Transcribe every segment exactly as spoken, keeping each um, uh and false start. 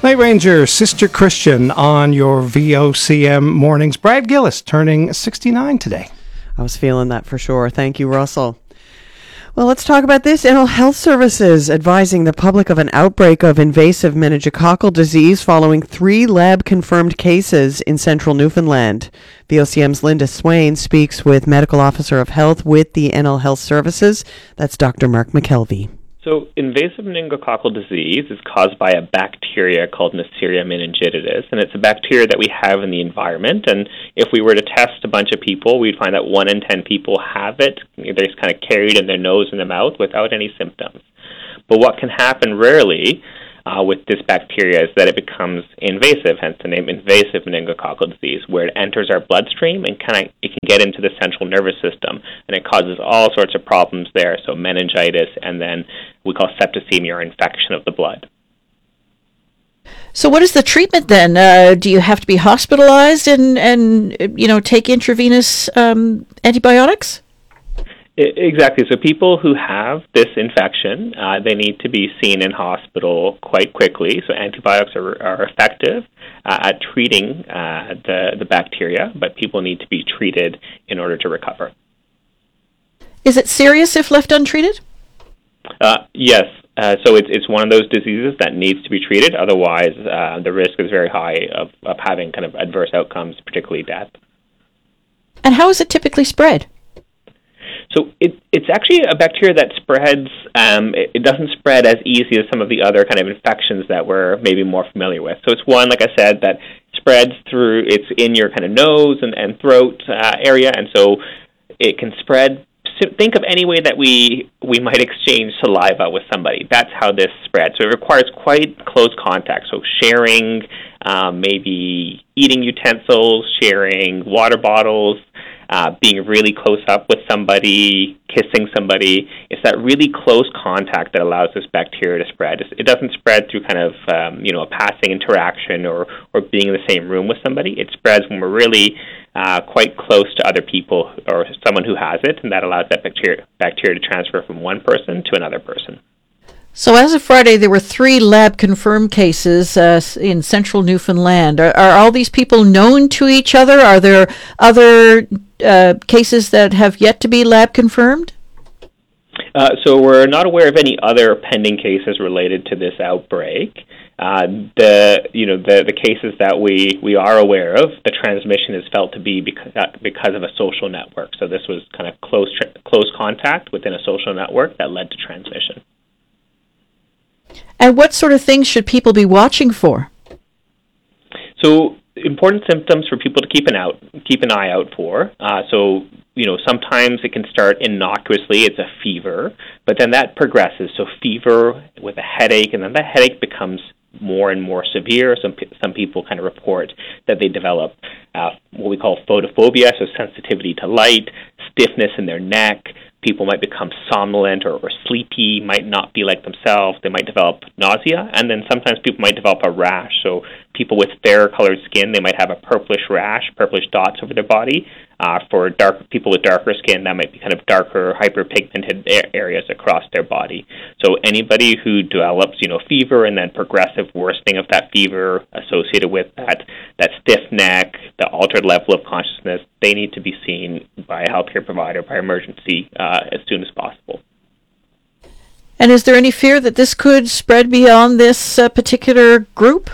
Night Ranger, Sister Christian on your V O C M mornings. Brad Gillis turning sixty-nine today. I was feeling that for sure. Thank you, Russell. Well, let's talk about this. Mental Health Services advising the public of an outbreak of invasive meningococcal disease following three lab-confirmed cases in central Newfoundland. V O C M's Linda Swain speaks with Medical Officer of Health with the Mental Health Services. That's Doctor Mark McKelvey. So invasive meningococcal disease is caused by a bacteria called Neisseria meningitidis, and it's a bacteria that we have in the environment. And if we were to test a bunch of people, we'd find that one in ten people have it. They're just kind of carried in their nose and their mouth without any symptoms. But what can happen rarely uh, with this bacteria is that it becomes invasive, hence the name invasive meningococcal disease, where it enters our bloodstream and kind of it can get into the central nervous system, and it causes all sorts of problems there. So meningitis, and then we call septicemia, or infection of the blood. So what is the treatment then? Uh, do you have to be hospitalized and, and you know, take intravenous um, antibiotics? Exactly. So people who have this infection, uh, they need to be seen in hospital quite quickly. So antibiotics are, are effective uh, at treating uh, the, the bacteria, but people need to be treated in order to recover. Is it serious if left untreated? Uh, yes. Uh, so it's it's one of those diseases that needs to be treated. Otherwise, uh, the risk is very high of, of having kind of adverse outcomes, particularly death. And how is it typically spread? So it, it's actually a bacteria that spreads, um, it, it doesn't spread as easy as some of the other kind of infections that we're maybe more familiar with. So it's one, like I said, that spreads through, it's in your kind of nose and, and throat uh, area, and so it can spread. So think of any way that we, we might exchange saliva with somebody. That's how this spreads. So it requires quite close contact, so sharing, um, maybe eating utensils, sharing water bottles, Uh, being really close up with somebody, kissing somebody. It's that really close contact that allows this bacteria to spread. It doesn't spread through kind of, um, you know, a passing interaction or, or being in the same room with somebody. It spreads when we're really uh, quite close to other people or someone who has it, and that allows that bacteria, bacteria to transfer from one person to another person. So as of Friday, there were three lab-confirmed cases uh, in central Newfoundland. Are, are all these people known to each other? Are there other uh, cases that have yet to be lab-confirmed? Uh, so we're not aware of any other pending cases related to this outbreak. Uh, the you know the, the cases that we, we are aware of, the transmission is felt to be because, because of a social network. So this was kind of close close contact within a social network that led to transmission. And what sort of things should people be watching for? So important symptoms for people to keep an out, keep an eye out for. Uh, so you know sometimes it can start innocuously. It's a fever, but then that progresses. So fever with a headache, and then the headache becomes more and more severe. Some some people kind of report that they develop uh, what we call photophobia, so sensitivity to light, stiffness in their neck. People might become somnolent or, or sleepy, might not be like themselves. They might develop nausea, and then sometimes people might develop a rash. So people with fairer colored skin, they might have a purplish rash, purplish dots over their body. Uh, for dark people with darker skin, that might be kind of darker, hyperpigmented areas across their body. So anybody who develops, you know, fever and then progressive worsening of that fever associated with that, that stiff neck, the altered level of consciousness, they need to be seen by a healthcare provider, by emergency, uh, as soon as possible. And is there any fear that this could spread beyond this uh, particular group?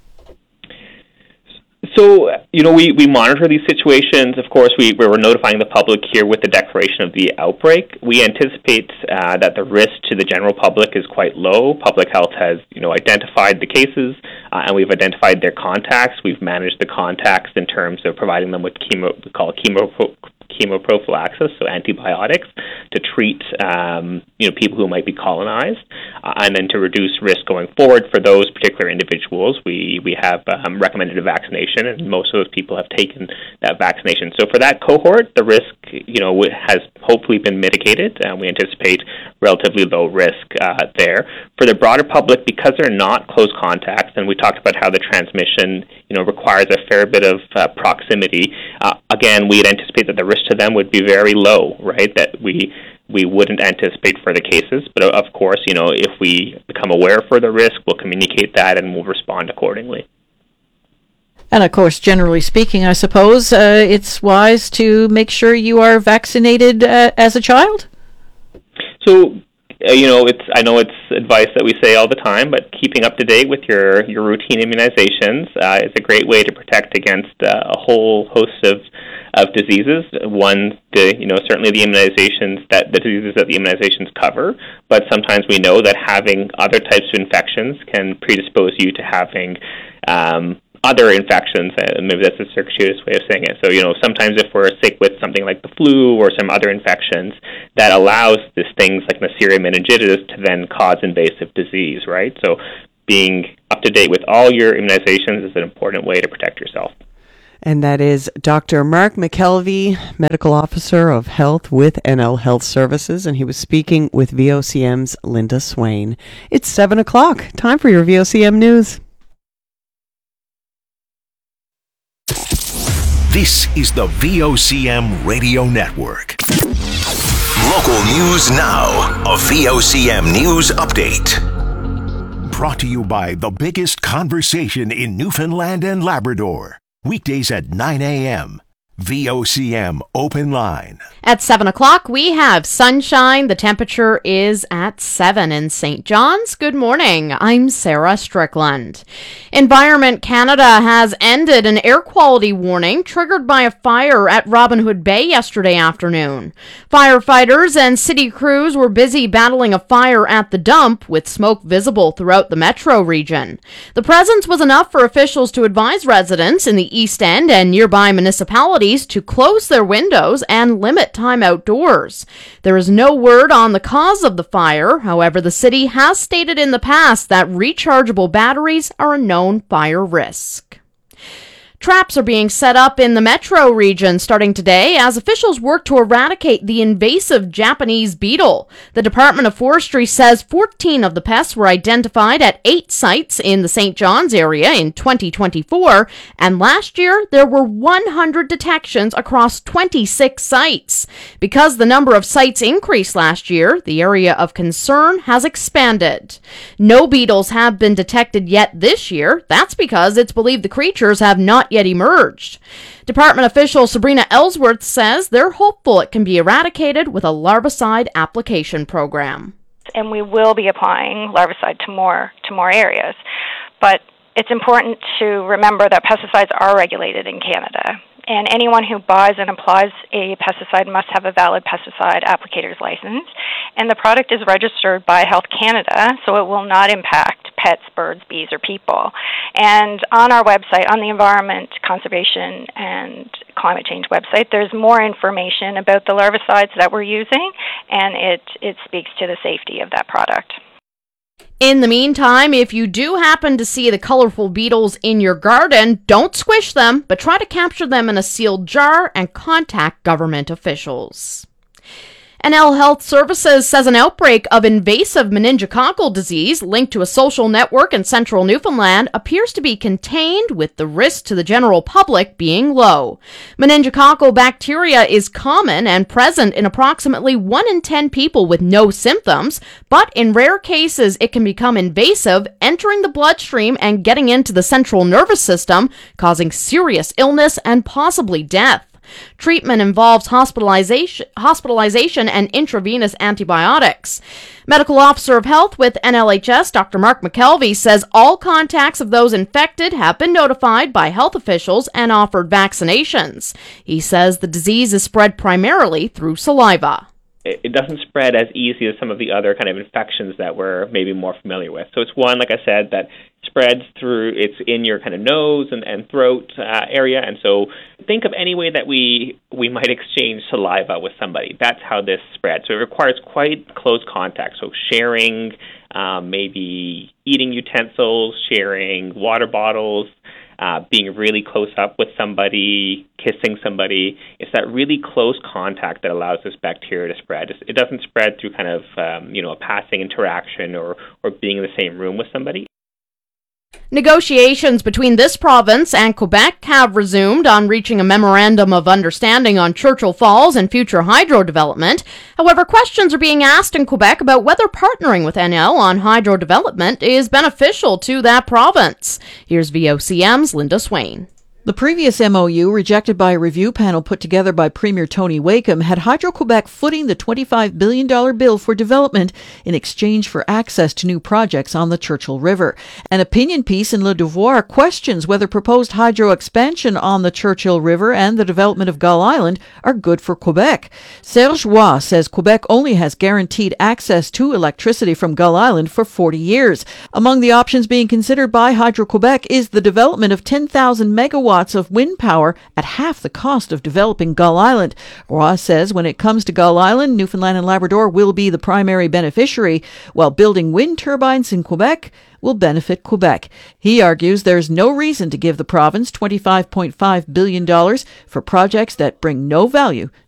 So, you know, we, we monitor these situations. Of course, we, we were notifying the public here with the declaration of the outbreak. We anticipate uh, that the risk to the general public is quite low. Public health has, you know, identified the cases, uh, and we've identified their contacts. We've managed the contacts in terms of providing them with chemo, we call it chemo, chemoprophylaxis, so antibiotics, to treat um, you know people who might be colonized, uh, and then to reduce risk going forward for those particular individuals, we we have um, recommended a vaccination, and most of those people have taken that vaccination. So for that cohort, the risk you know has hopefully been mitigated, and we anticipate relatively low risk uh, there. For the broader public, because they're not close contacts, and we talked about how the transmission you know requires a fair bit of uh, proximity. Uh, again, we'd anticipate that the risk to them would be very low, right? That we we wouldn't anticipate further cases. But of course, you know, if we become aware of further risk, we'll communicate that and we'll respond accordingly. And of course, generally speaking, I suppose uh, it's wise to make sure you are vaccinated uh, as a child. So, uh, you know, it's I know it's advice that we say all the time, but keeping up to date with your, your routine immunizations uh, is a great way to protect against uh, a whole host of of diseases. One, the you know certainly the immunizations that the diseases that the immunizations cover, but sometimes we know that having other types of infections can predispose you to having um, other infections, uh, maybe that's a circuitous way of saying it. So, you know, sometimes if we're sick with something like the flu or some other infections, that allows these things like Neisseria meningitidis to then cause invasive disease, right? So being up to date with all your immunizations is an important way to protect yourself. And that is Doctor Mark McKelvey, Medical Officer of Health with N L Health Services, and he was speaking with V O C M's Linda Swain. It's seven o'clock. Time for your V O C M news. This is the V O C M Radio Network. Local news now. A V O C M News Update. Brought to you by the biggest conversation in Newfoundland and Labrador. Weekdays at nine a.m. V O C M Open Line. At seven o'clock, we have sunshine. The temperature is at seven in Saint John's. Good morning. I'm Sarah Strickland. Environment Canada has ended an air quality warning triggered by a fire at Robin Hood Bay yesterday afternoon. Firefighters and city crews were busy battling a fire at the dump with smoke visible throughout the metro region. The presence was enough for officials to advise residents in the East End and nearby municipalities to close their windows and limit time outdoors. There is no word on the cause of the fire. However, the city has stated in the past that rechargeable batteries are a known fire risk. Traps are being set up in the metro region starting today as officials work to eradicate the invasive Japanese beetle. The Department of Forestry says fourteen of the pests were identified at eight sites in the Saint John's area in twenty twenty-four, and last year there were one hundred detections across twenty-six sites. Because the number of sites increased last year, the area of concern has expanded. No beetles have been detected yet this year. That's because it's believed the creatures have not yet emerged. Department official Sabrina Ellsworth says they're hopeful it can be eradicated with a larvicide application program. And we will be applying larvicide to more to more areas. But it's important to remember that pesticides are regulated in Canada. And anyone who buys and applies a pesticide must have a valid pesticide applicator's license. And the product is registered by Health Canada, so it will not impact pets, birds, bees, or people. And on our website, on the Environment, Conservation, and Climate Change website, there's more information about the larvicides that we're using, and it, it speaks to the safety of that product. In the meantime, if you do happen to see the colorful beetles in your garden, don't squish them, but try to capture them in a sealed jar and contact government officials. N L Health Services says an outbreak of invasive meningococcal disease linked to a social network in central Newfoundland appears to be contained, with the risk to the general public being low. Meningococcal bacteria is common and present in approximately one in ten people with no symptoms, but in rare cases it can become invasive, entering the bloodstream and getting into the central nervous system, causing serious illness and possibly death. Treatment involves hospitalization, hospitalization and intravenous antibiotics. Medical Officer of Health with N L H S, Doctor Mark McKelvey, says all contacts of those infected have been notified by health officials and offered vaccinations. He says the disease is spread primarily through saliva. It doesn't spread as easy as some of the other kind of infections that we're maybe more familiar with. So it's one, like I said, that spreads through, it's in your kind of nose and, and throat uh, area. And so think of any way that we we might exchange saliva with somebody. That's how this spreads. So it requires quite close contact. So sharing, um, maybe eating utensils, sharing water bottles, Uh, being really close up with somebody, kissing somebody. It's that really close contact that allows this bacteria to spread. It doesn't spread through kind of, um, you know, a passing interaction or, or being in the same room with somebody. Negotiations between this province and Quebec have resumed on reaching a memorandum of understanding on Churchill Falls and future hydro development. However, questions are being asked in Quebec about whether partnering with N L on hydro development is beneficial to that province. Here's V O C M's Linda Swain. The previous M O U, rejected by a review panel put together by Premier Tony Wakeham, had Hydro-Quebec footing the twenty-five billion dollars bill for development in exchange for access to new projects on the Churchill River. An opinion piece in Le Devoir questions whether proposed hydro expansion on the Churchill River and the development of Gull Island are good for Quebec. Serge Roy says Quebec only has guaranteed access to electricity from Gull Island for forty years. Among the options being considered by Hydro-Quebec is the development of ten thousand megawatts of wind power at half the cost of developing Gull Island. Roy says when it comes to Gull Island, Newfoundland and Labrador will be the primary beneficiary, while building wind turbines in Quebec will benefit Quebec. He argues there's no reason to give the province twenty-five point five billion dollars for projects that bring no value